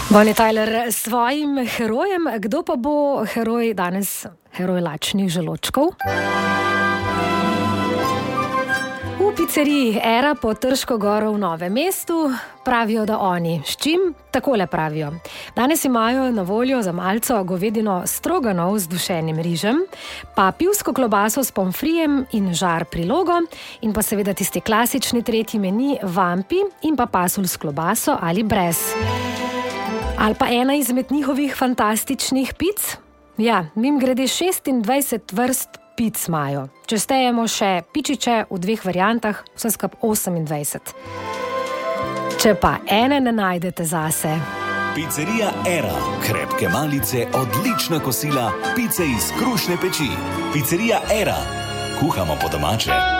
Bonnie Tyler s svojim herojem. Kdo pa bo heroj danes? Heroj lačnih želodčkov? V pizzeriji Era pod Trško goro v Novem mestu pravijo, da oni. S čim? Takole pravijo. Danes imajo na voljo za malco govedino stroganov z dušenim rižem, pa pivsko klobaso s pomfrijem in žar prilogo in pa seveda tisti klasični tretji meni vampi in pa pasulj s klobaso ali brez. Ali pa ena izmed njihovih fantastičnih pic? Ja, mimogrede 26 vrst pic imajo. Če štejemo še pičiče v dveh variantah, vse skupaj 28. Če pa ene ne najdete zase. Pizzerija Era. Krepke malice, odlična kosila, pice iz krušne peči. Pizzerija Era. Kuhamo po domače.